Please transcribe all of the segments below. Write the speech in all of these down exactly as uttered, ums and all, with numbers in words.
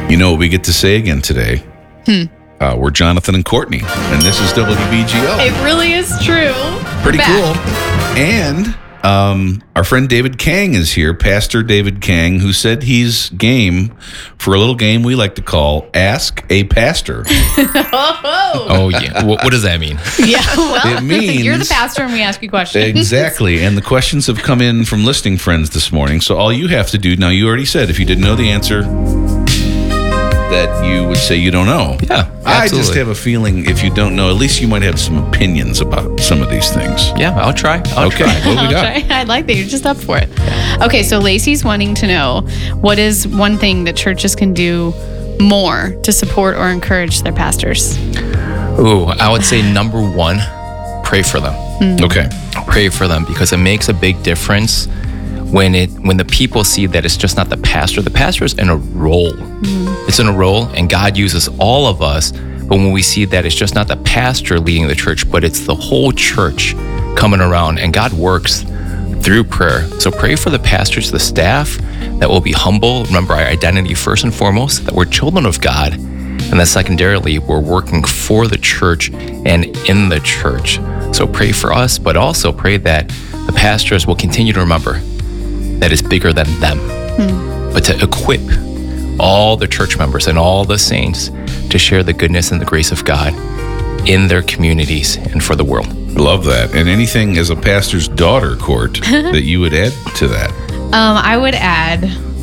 You know what we get to say again today? Hmm. Uh, we're Jonathan and Courtney, and this is W B G O. It really is true. Pretty cool. And um, our friend David Kang is here, Pastor David Kang, who said he's game for a little game we like to call Ask a Pastor. oh, oh, yeah. What, what does that mean? Yeah, well, it means you're the pastor and we ask you questions. Exactly. And the questions have come in from listening friends this morning. So all you have to do, now you already said if you didn't know the answer, that you would say you don't know. Yeah, absolutely. I just have a feeling if you don't know, at least you might have some opinions about some of these things. Yeah, I'll try. I'll okay, try. what do we I'll got? try. I like that. You're just up for it. Okay, so Lacey's wanting to know, what is one thing that churches can do more to support or encourage their pastors? Ooh, I would say number one, pray for them. Mm. Okay. Pray for them because it makes a big difference when it when the people see that it's just not the pastor. The pastor is in a role. Mm. It's in a role, and God uses all of us. But when we see that it's just not the pastor leading the church, but it's the whole church coming around, and God works through prayer. So pray for the pastors, the staff, that will be humble. Remember our identity first and foremost, that we're children of God. And then secondarily, we're working for the church and in the church. So pray for us, but also pray that the pastors will continue to remember that is bigger than them, hmm. but to equip all the church members and all the saints to share the goodness and the grace of God in their communities and for the world. Love that. And anything as a pastor's daughter, Court, that you would add to that? Um, I would add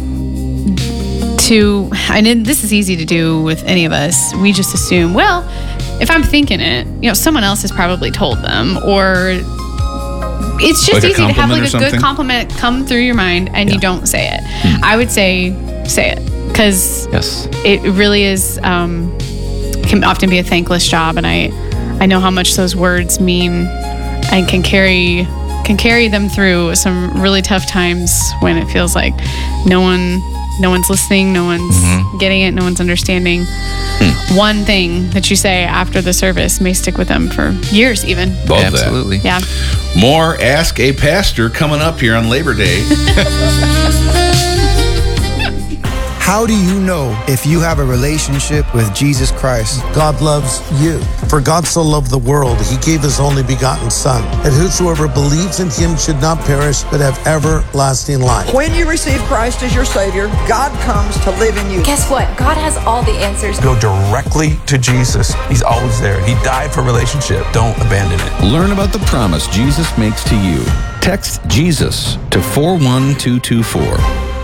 to, and this is easy to do with any of us, we just assume, well, if I'm thinking it, you know, someone else has probably told them, or it's just like easy to have like a something? good compliment come through your mind and yeah. you don't say it. Hmm. I would say, say it, because yes. it really is, um, can often be a thankless job. And I, I know how much those words mean and can carry, can carry them through some really tough times when it feels like no one, no one's listening, no one's mm-hmm. getting it, no one's understanding. Hmm. One thing that you say after the service may stick with them for years even. Love Absolutely. that. Yeah. More Ask a Pastor coming up here on Labor Day. How do you know if you have a relationship with Jesus Christ? God loves you. For God so loved the world, he gave his only begotten Son, that whosoever believes in him should not perish, but have everlasting life. When you receive Christ as your Savior, God comes to live in you. Guess what? God has all the answers. Go directly to Jesus. He's always there. He died for relationship. Don't abandon it. Learn about the promise Jesus makes to you. Text Jesus to four one two two four.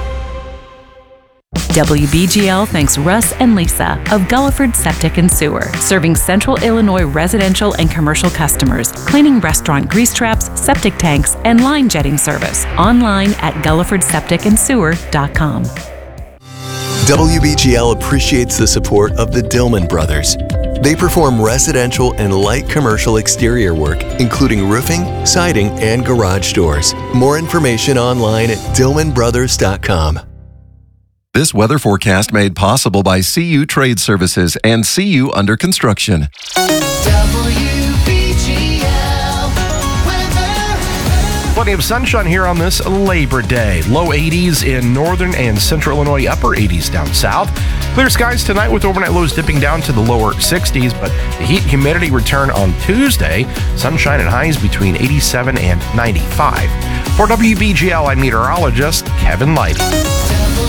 W B G L thanks Russ and Lisa of Gulliford Septic and Sewer, serving Central Illinois residential and commercial customers, cleaning restaurant grease traps, septic tanks, and line jetting service. Online at gulliford septic and sewer dot com. W B G L appreciates the support of the Dillman Brothers. They perform residential and light commercial exterior work, including roofing, siding, and garage doors. More information online at dillman brothers dot com. This weather forecast made possible by C U Trade Services and C U Under Construction. W B G L weather. Plenty of sunshine here on this Labor Day. Low eighties in northern and central Illinois, upper eighties down south. Clear skies tonight with overnight lows dipping down to the lower sixties, but the heat and humidity return on Tuesday. Sunshine and highs between eighty-seven and ninety-five. For W B G L, I'm meteorologist Kevin Lighty.